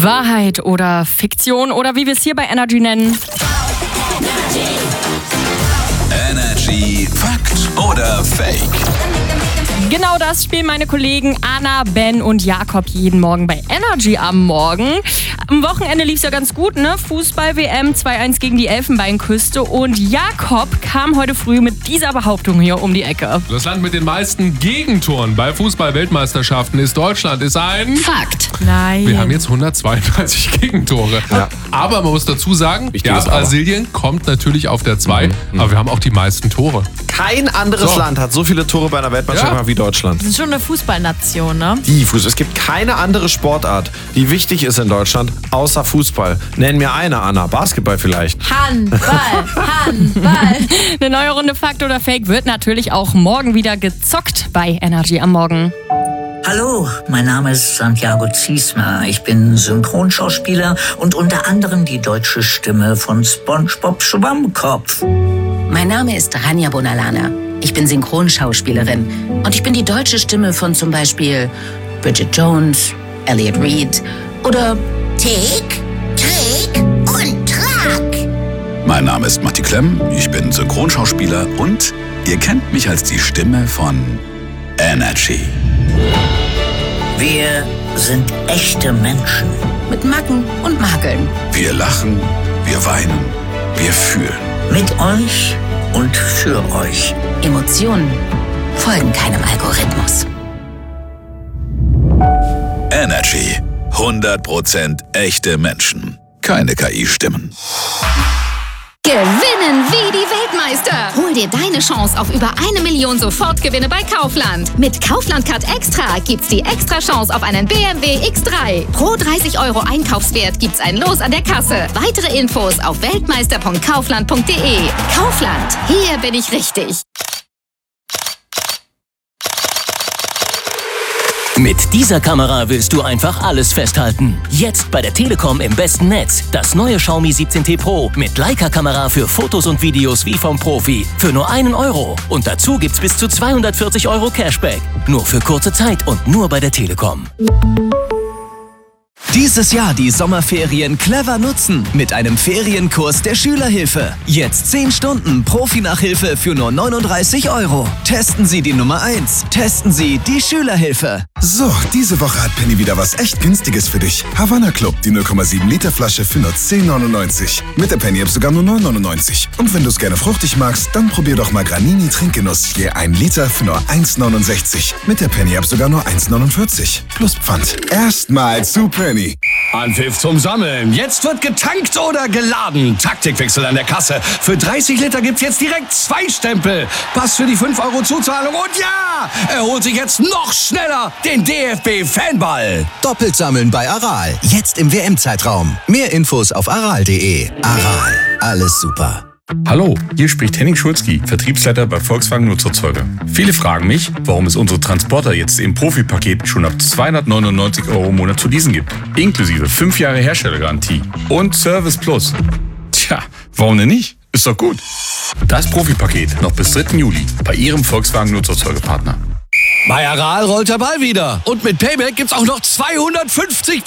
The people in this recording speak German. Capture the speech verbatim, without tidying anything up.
Wahrheit oder Fiktion oder wie wir es hier bei Energy nennen. Energy Fakt oder Fake? Genau das spielen meine Kollegen Anna, Ben und Jakob jeden Morgen bei Energy am Morgen. Am Wochenende lief es ja ganz gut, ne? Fußball-W M zwei eins gegen die Elfenbeinküste. Und Jakob kam heute früh mit dieser Behauptung hier um die Ecke. Das Land mit den meisten Gegentoren bei Fußball-Weltmeisterschaften ist Deutschland. Ist ein Fakt. Nein. Wir haben jetzt hundertzweiunddreißig Gegentore. Ja. Aber man muss dazu sagen, ja, Wichtiges Aber. Brasilien kommt natürlich auf der zwei, mhm. aber wir haben auch die meisten Tore. Kein anderes So. Land hat so viele Tore bei einer Weltmeisterschaft Ja. gemacht wie Deutschland. Wir sind schon eine Fußballnation, ne? Die Fußball. Es gibt keine andere Sportart, die wichtig ist in Deutschland, außer Fußball. Nenn mir eine, Anna. Basketball vielleicht. Handball, Handball. Eine neue Runde Fakt oder Fake wird natürlich auch morgen wieder gezockt bei Energy am Morgen. Hallo, mein Name ist Santiago Ziesmer. Ich bin Synchronschauspieler und unter anderem die deutsche Stimme von SpongeBob Schwammkopf. Mein Name ist Rania Bonalana. Ich bin Synchronschauspielerin und ich bin die deutsche Stimme von zum Beispiel Bridget Jones, Elliot Reed oder Tick, Trick und Track. Mein Name ist Matti Klemm, ich bin Synchronschauspieler und ihr kennt mich als die Stimme von Energy. Wir sind echte Menschen. mit Macken und Makeln. Wir lachen, wir weinen, wir fühlen. Mit euch und für euch. Emotionen folgen keinem Algorithmus. Energy. hundert Prozent echte Menschen. Keine K I-Stimmen. Gewinnen wie die Weltmeister! Hol dir deine Chance auf über eine Million Sofortgewinne bei Kaufland. Mit Kaufland Card Extra gibt's die extra Chance auf einen B M W X drei. Pro dreißig Euro Einkaufswert gibt's ein Los an der Kasse. Weitere Infos auf weltmeister punkt kaufland punkt de. Kaufland, hier bin ich richtig. Mit dieser Kamera willst du einfach alles festhalten. Jetzt bei der Telekom im besten Netz. Das neue Xiaomi siebzehn T Pro mit Leica-Kamera für Fotos und Videos wie vom Profi. Für nur einen Euro. Und dazu gibt's bis zu zweihundertvierzig Euro Cashback. Nur für kurze Zeit und nur bei der Telekom. Dieses Jahr die Sommerferien clever nutzen mit einem Ferienkurs der Schülerhilfe. Jetzt zehn Stunden Profi-Nachhilfe für nur neununddreißig Euro. Testen Sie die Nummer eins. Testen Sie die Schülerhilfe. So, diese Woche hat Penny wieder was echt Günstiges für dich. Havanna Club, die null Komma sieben Liter Flasche für nur zehn neunundneunzig. Mit der Penny App sogar nur neun neunundneunzig. Und wenn du es gerne fruchtig magst, dann probier doch mal Granini Trinkgenuss. Je ein Liter für nur eins neunundsechzig. Mit der Penny App sogar nur eins neunundvierzig. Plus Pfand. Erstmal zu Penny. Anpfiff zum Sammeln. Jetzt wird getankt oder geladen. Taktikwechsel an der Kasse. Für dreißig Liter gibt's jetzt direkt zwei Stempel. Pass für die fünf Euro Zuzahlung. Und ja, er holt sich jetzt noch schneller den D F B-Fanball. Doppelt sammeln bei Aral. Jetzt im W M-Zeitraum. Mehr Infos auf aral punkt de. Aral. Alles super. Hallo, hier spricht Henning Schulzki, Vertriebsleiter bei Volkswagen Nutzerzeuger. Viele fragen mich, warum es unsere Transporter jetzt im Profipaket schon ab zweihundertneunundneunzig Euro im Monat zu leasen gibt. Inklusive fünf Jahre Herstellergarantie und Service Plus. Tja, warum denn nicht? Ist doch gut. Das Profipaket noch bis dritten Juli bei Ihrem Volkswagen Nutzerzeugerpartner. Bei Aral rollt der Ball wieder. Und mit Payback gibt's auch noch zweihundertfünfzig